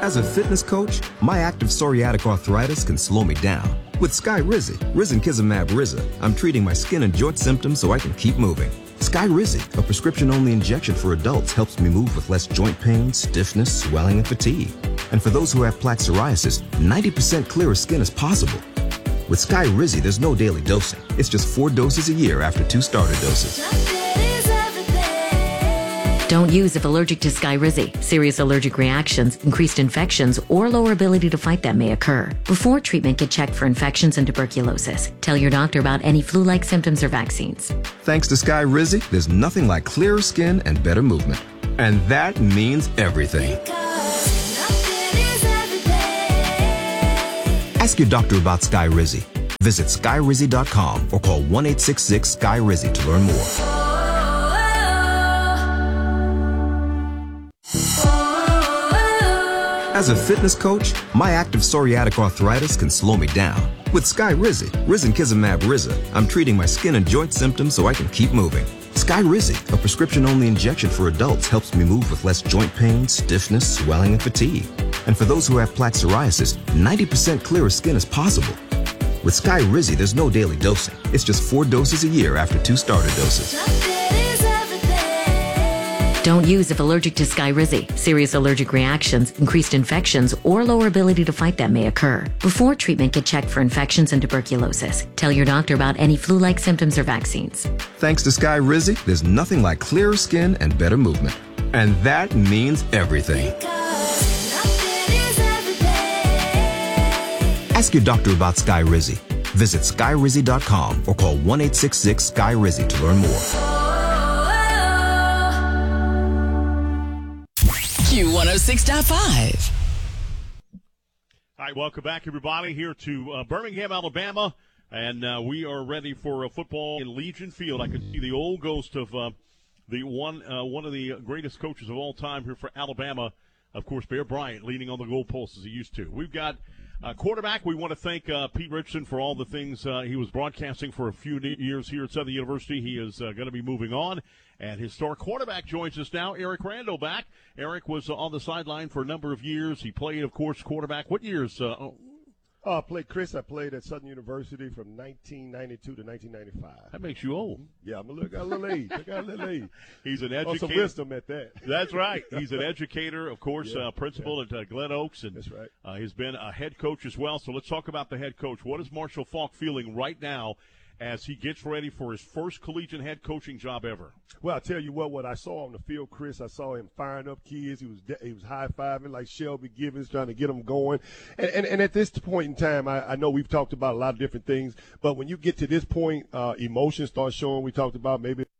As a fitness coach, my active psoriatic arthritis can slow me down. With Skyrizi, Risankizumab Riza, I'm treating my skin and joint symptoms so I can keep moving. Skyrizi, a prescription-only injection for adults, helps me move with less joint pain, stiffness, swelling, and fatigue. And for those who have plaque psoriasis, 90% clearer skin is possible. With Skyrizi, there's no daily dosing. It's just 4 doses a year after 2 starter doses. Don't use if allergic to Skyrizi. Serious allergic reactions, increased infections, or lower ability to fight them may occur. Before treatment, get checked for infections and tuberculosis. Tell your doctor about any flu-like symptoms or vaccines. Thanks to Skyrizi, there's nothing like clearer skin and better movement. And that means everything. Ask your doctor about Skyrizi. Visit Skyrizi.com or call 1-866-SKYRIZI to learn more. As a fitness coach, my active psoriatic arthritis can slow me down. With Skyrizi, Risankizumab Riza, I'm treating my skin and joint symptoms so I can keep moving. Skyrizi, a prescription-only injection for adults, helps me move with less joint pain, stiffness, swelling, and fatigue. And for those who have plaque psoriasis, 90% clearer skin is possible. With Skyrizi, there's no daily dosing. It's just 4 doses a year after 2 starter doses. Don't use if allergic to Skyrizi. Serious allergic reactions, increased infections, or lower ability to fight them may occur. Before treatment, get checked for infections and tuberculosis. Tell your doctor about any flu-like symptoms or vaccines. Thanks to Skyrizi, there's nothing like clearer skin and better movement. And that means everything. Ask your doctor about Skyrizi. Visit Skyrizi.com or call 1-866-SKYRIZI to learn more. Q106.5. All right, welcome back, everybody, here to Birmingham, Alabama, and we are ready for football in Legion Field. I can see the old ghost of the one of the greatest coaches of all time here for Alabama, of course, Bear Bryant, leaning on the goalpost as he used to. We've got quarterback. We want to thank Pete Richardson for all the things he was broadcasting for a few years here at Southern University. He is going to be moving on. And his star quarterback joins us now, Eric Randall back. Eric was on the sideline for a number of years. He played, of course, quarterback. What years? I played at Southern University from 1992 to 1995. That makes you old. Yeah, got a little age. He's an educator. Some wisdom at that. That's right. He's an educator, of course, principal at Glen Oaks. And that's right. He's been a head coach as well. So let's talk about the head coach. What is Marshall Faulk feeling right now as he gets ready for his first collegiate head coaching job ever? Well, I'll tell you what I saw on the field, Chris, I saw him firing up kids. He was high-fiving like Shelby Givens, trying to get them going. And at this point in time, I know we've talked about a lot of different things, but when you get to this point, emotions start showing. We talked about maybe